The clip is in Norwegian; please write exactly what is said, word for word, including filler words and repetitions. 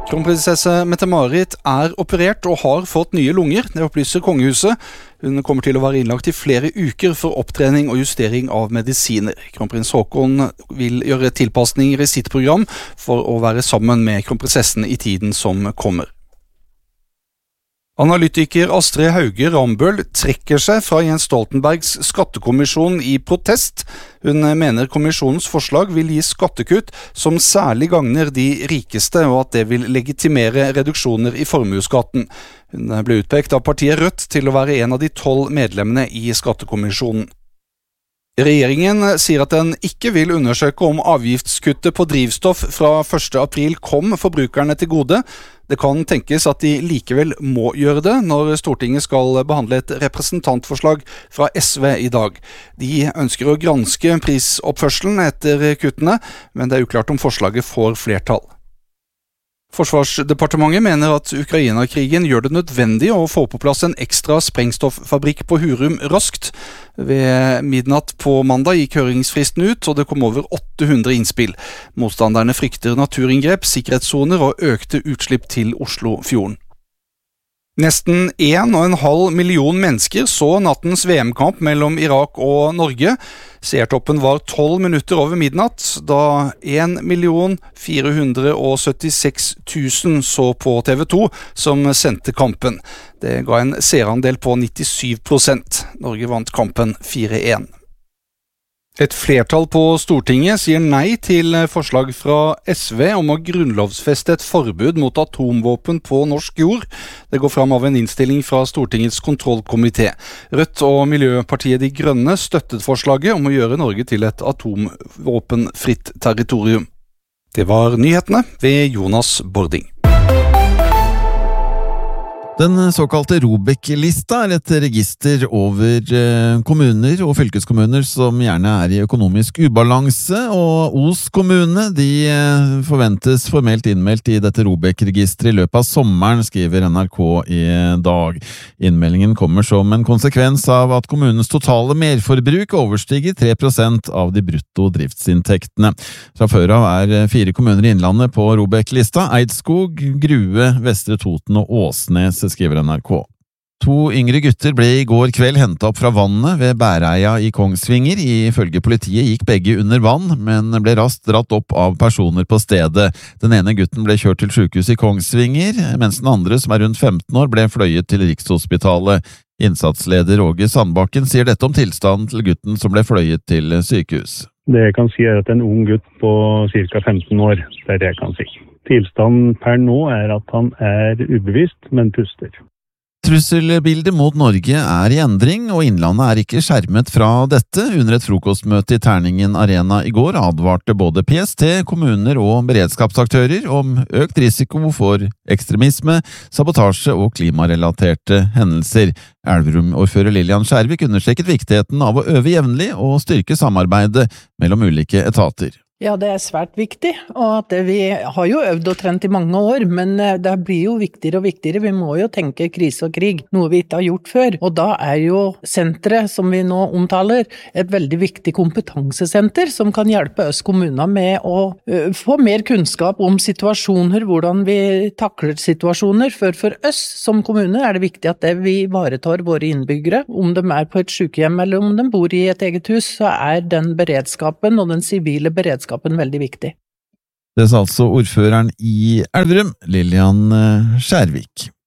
Kronprinsesse Mette-Marit er operert og har fått nye lunger, det opplyser kongehuset. Hun kommer til å være innlagt i flere uker for opptrening og justering av medisiner. Kronprins Haakon vil gjøre tilpasninger i sitt program for å være sammen med kronprinsessen i tiden som kommer. Analytiker Astrid Hauge Rambøll trekker seg fra Jens Stoltenbergs skattekommisjon i protest. Hun mener kommisjonens forslag vil gi skattekutt som særlig gagner de rikeste, og at det vil legitimere reduksjoner i formueskatten. Hun ble utpekt av partiet Rødt til å være en av de tolv medlemmene i skattekommisjonen. Regjeringen sier at den ikke vil undersøke om avgiftskuttet på drivstoff fra første april kom forbrukerne til gode. Det kan tenkes at de likevel må gjøre det når Stortinget skal behandle et representantforslag fra S V i dag. De ønsker å granske prisoppførselen etter kuttene, men det er uklart om forslaget får flertall. Forsvarsdepartementet mener at Ukraina-krigen gjør det nødvendig å få på plass en ekstra sprengstoffabrikk på Hurum raskt. Ved midnatt på mandag gikk høringsfristen ut, og det kom over åtte hundre innspill. Motstanderne frykter naturinngrep, sikkerhetssoner og økte utslipp til Oslofjorden. Nesten en og en halv million mennesker så nattens V M-kamp mellom Irak og Norge. Seertoppen var tolv minutter over midnatt, da en million fire hundre syttiseks tusen så på T V to, som sendte kampen. Det ga en seerandel på nittisju prosent. Norge vant kampen fire en. Et flertall på Stortinget sier nei til forslag fra S V om å grunnlovsfeste et forbud mot atomvåpen på norsk jord. Det går fram av en innstilling fra Stortingets kontrollkomité. Rødt og Miljøpartiet De Grønne støttet forslaget om å gjøre Norge til et atomvåpenfritt territorium. Det var nyhetene ved Jonas Bording. Den såkalte ROBEK-lista er et register over kommuner og fylkeskommuner som gjerne er i økonomisk ubalanse, og Os kommune de forventes formelt innmeldt i dette ROBEK-registeret i løpet av sommeren, skriver N R K i dag. Innmeldingen kommer som en konsekvens av at kommunens totale merforbruk overstiger tre prosent av de brutto driftsinntektene. Fra før av er fire kommuner i Innlandet på ROBEK-lista: Eidskog, Grue, Vestre Toten og Åsnes, skriver N R K. To yngre gutter ble i går kveld hentet opp fra vannet ved Bæreia i Kongsvinger. Ifølge politiet gikk begge under vann, men ble raskt dratt opp av personer på stedet. Den ene gutten ble kjørt til sykehuset i Kongsvinger, mens den andre, som er rundt femten år, ble fløyet til Rikshospitalet. Innsatsleder Åge Sandbakken sier dette om tilstanden til gutten som ble fløyet til sykehus. Det jeg kan si er at en ung gutt på ca. femten år, det er det jeg kan si. Tilstanden per nå er at han er ubevisst, men puster. Trusselbildet mot Norge er i endring, og Innlandet er ikke skjermet fra dette. Under et frokostmøte i Terningen Arena i går advarte både P S T, kommuner og beredskapsaktører om økt risiko for ekstremisme, sabotasje og klimarelaterte hendelser. Elverum-ordfører Lillian Skjærvik understreket viktigheten av å øve jevnlig og styrke samarbeidet mellom ulike etater. Ja, det er svært viktig, og at vi har jo øvd og trent i mange år, men det blir jo viktigere og viktigere. Vi må jo tenke krise og krig, noe vi ikke har gjort før. Og da er jo senteret, som vi nå omtaler, et veldig viktig kompetansesenter som kan hjelpe oss kommuner med å uh, få mer kunnskap om situasjoner, hvordan vi takler situasjoner. For for oss som kommune er det viktig at det vi ivaretar våre innbyggere, om de er på et sykehjem eller om de bor i et eget hus, så er den beredskapen og den sivile beredskapen veldig viktig. Det sa altså ordføreren i Elverum, Lillian Skjærvik.